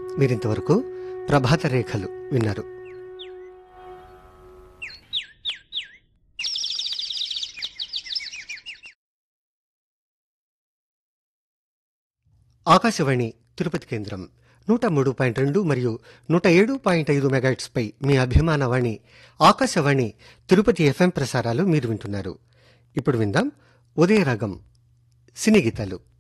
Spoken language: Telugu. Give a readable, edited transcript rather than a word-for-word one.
మీరింతవరకు ప్రభాత రేఖలు విన్నారు. ఆకాశవాణి తిరుపతి కేంద్రం 103.2 మరియు 107.5 మెగాహెర్ట్జ్పై మీ అభిమాన వాణి ఆకాశవాణి తిరుపతి ఎఫ్ఎం ప్రసారాలు మీరు వింటున్నారు. ఇప్పుడు విందాం ఉదయరాగం సినీ గీతాలు.